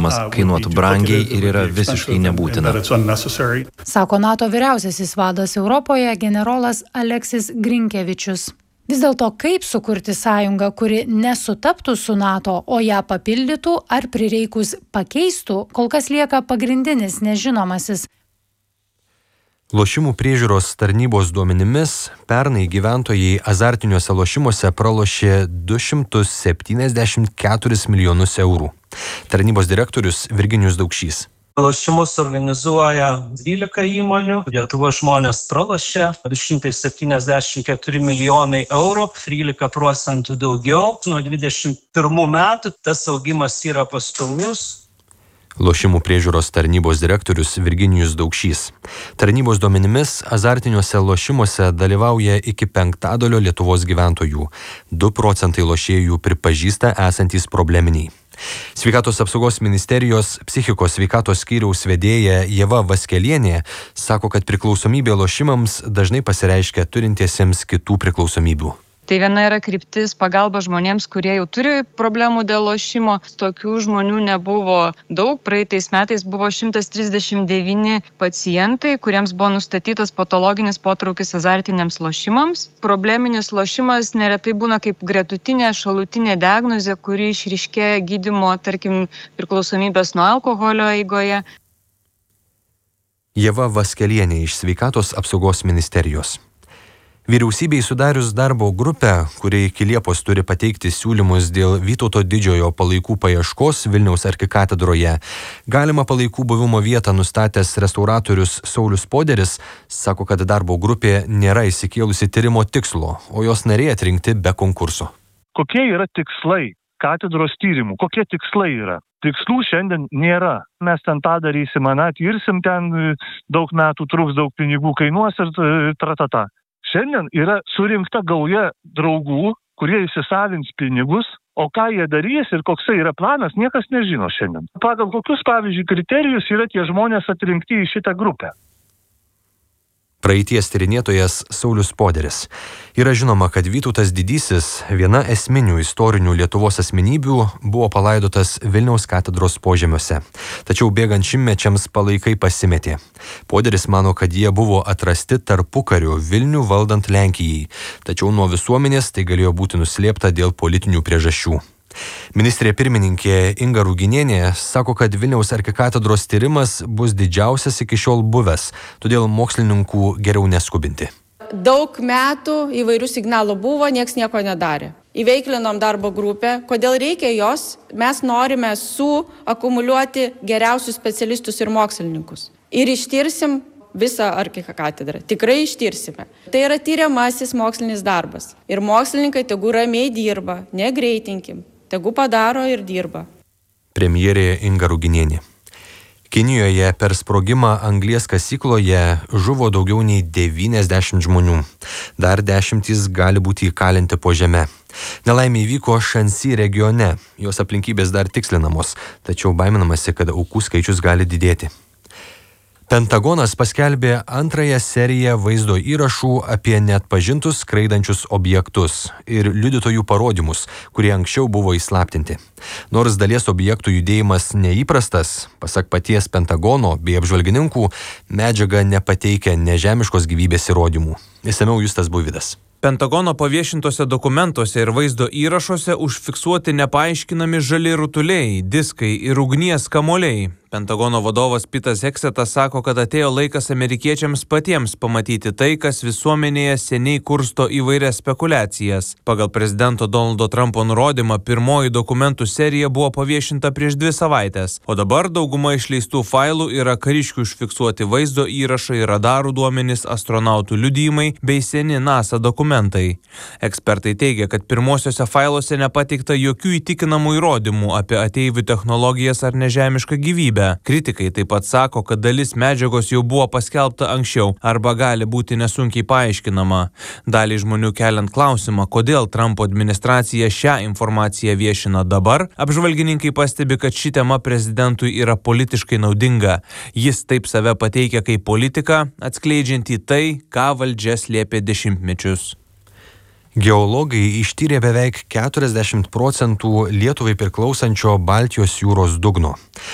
lošimas kainuotų brangiai ir yra visiškai nebūtina. Sako NATO vyriausiasis vadas Europoje generolas Aleksis Grinkevičius. Vis dėlto, kaip sukurti sąjungą, kuri nesutaptų su NATO, o ją papildytų ar prireikus pakeistų, kol kas lieka pagrindinis nežinomasis. Lošimų priežiūros tarnybos duomenimis pernai gyventojai azartiniuose lošimuose pralošė 274 milijonus eurų. Tarnybos direktorius Virginijus Daukšys. Lošimus organizuoja 12 įmonių, Lietuvos žmonės pralošė 274 milijonai eurų, 13% daugiau. Nuo 21 metų tas augimas yra pastovus. Lošimų priežiūros tarnybos direktorius Virginijus Daukšys. Tarnybos duomenimis azartiniuose lošimuose dalyvauja iki 1/5 Lietuvos gyventojų. 2% lošėjų pripažįsta esantys probleminiai. Sveikatos apsaugos ministerijos psichikos sveikatos skyriaus vedėja Ieva Vaskelienė sako, kad priklausomybė lošimams dažnai pasireiškia turintiesiems kitų priklausomybių. Tai viena yra kryptis pagalba žmonėms, kurie jau turi problemų dėl lošimo. Tokių žmonių nebuvo daug. Praeitais metais buvo 139 pacientai, kuriems buvo nustatytas patologinis potraukis azartiniams lošimams. Probleminis lošimas neretai būna kaip gretutinė šalutinė diagnozė, kuri išryškėja gydymo, tarkim, priklausomybės nuo alkoholio eigoje. Ieva Vaskelienė iš Sveikatos apsaugos ministerijos. Vyriausybei sudarius darbo grupę, kuri iki Liepos turi pateikti siūlymus dėl Vytauto Didžiojo palaikų paieškos Vilniaus arkikatedroje, galima palaikų buvimo vietą nustatęs restauratorius Saulius Poderis sako, kad darbo grupė nėra įsikėlusi tyrimo tikslo, o jos nariai atrinkti be konkurso. Kokie yra tikslai katedros tyrimų? Kokie tikslai yra? Tikslų šiandien nėra. Mes ten tą darysim, atvirsim ten, daug metų truks, daug pinigų kainuos ir tratata. Šiandien yra surinkta gauja draugų, kurie įsisavins pinigus, o ką jie darys ir koksai yra planas, niekas nežino šiandien. Pagal kokius, pavyzdžiui, kriterijus yra tie žmonės atrinkti į šitą grupę. Praeities tyrinėtojas Saulius Poderis. Yra žinoma, kad Vytautas Didysis, viena esminių istorinių Lietuvos asmenybių, buvo palaidotas Vilniaus katedros požemiuose. Tačiau bėgant šimtmečiams palaikai pasimetė. Poderis mano, kad jie buvo atrasti tarpukariu Vilnių valdant Lenkijai. Tačiau nuo visuomenės tai galėjo būti nuslėpta dėl politinių priežasčių. Ministrė pirmininkė Inga Ruginienė sako, kad Vilniaus arkikatedros tyrimas bus didžiausias iki šiol buvęs, todėl mokslininkų geriau neskubinti. Daug metų įvairių signalų buvo, nieks nieko nedarė. Įveiklinom darbo grupę. Kodėl reikia jos? Mes norime suakumuliuoti geriausius specialistus ir mokslininkus. Ir ištirsim visą arkikatedrą. Tikrai ištirsime. Tai yra tyriamasis mokslinis darbas. Ir mokslininkai tegu ramiai dirba, negreitinkim. Tegu padaro ir dirba. Premjerė Inga Ruginienė. Kinijoje per sprogimą anglies kasykloje žuvo daugiau nei 90 žmonių. Dar 10 gali būti įkalinti po žeme. Nelaimė įvyko Šansi regione. Jos aplinkybės dar tikslinamos, tačiau baiminamasi, kad aukų skaičius gali didėti. Pentagonas paskelbė antrąją seriją vaizdo įrašų apie neatpažintus skraidančius objektus ir liudytojų parodymus, kurie anksčiau buvo įslaptinti. Nors dalies objektų judėjimas neįprastas, pasak paties Pentagono bei apžvalgininkų, medžiaga nepateikia nežemiškos gyvybės įrodymų. Išsamiau Justas Buivydas. Pentagono paviešintose dokumentuose ir vaizdo įrašuose užfiksuoti nepaaiškinami žali rutuliai, diskai ir ugnies kamuoliai. Pentagono vadovas Pitas Heksetas sako, kad atėjo laikas amerikiečiams patiems pamatyti tai, kas visuomenėje seniai kursto įvairias spekuliacijas. Pagal prezidento Donaldo Trumpo nurodymą, pirmoji dokumentų serija buvo paviešinta prieš 2 savaitės, o dabar dauguma išleistų failų yra kariškių užfiksuoti vaizdo įrašai, radarų duomenys, astronautų liudijimai bei seni NASA dokumentai. Ekspertai teigia, kad pirmosiuose failuose nepateikta jokių įtikinamų įrodymų apie ateivių technologijas ar nežemišką gyvybę. Kritikai taip pat sako, kad dalis medžiagos jau buvo paskelbta anksčiau arba gali būti nesunkiai paaiškinama. Daliai žmonių keliant klausimą, kodėl Trumpo administracija šią informaciją viešina dabar, apžvalgininkai pastebi, kad ši tema prezidentui yra politiškai naudinga. Jis taip save pateikia kaip politiką, atskleidžiantį tai, ką valdžia slėpė dešimtmečius. Geologai ištyrė beveik 40% Lietuvai priklausančio Baltijos jūros dugno.